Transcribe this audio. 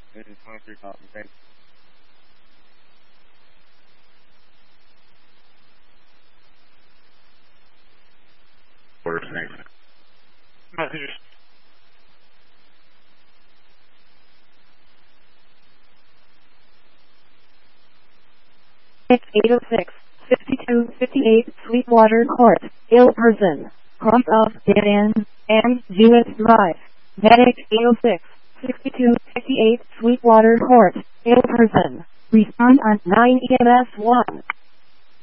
This is 23 copy. Thanks. Order, thanks. Messages. It's 806, 5258 Sweetwater Court, Ilperson, cross of Dead End, and Jewett Drive. Medic 806, 6258 Sweetwater Court, Ilperson. Respond on 9 EMS 1.